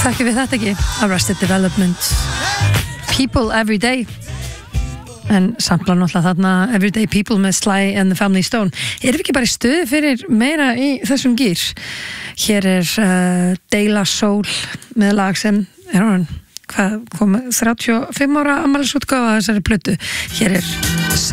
Þekkjum við þetta ekki? Arrested Development, People Every Day. En sampla náttúrulega þarna Everyday People með Sly and the Family Stone. Erum við ekki bara í stuði fyrir meira í þessum gýr? Hér De La Soul með lag sem hann, hvað kom 35 ára afmælisútgáfa þessari plötu. Hér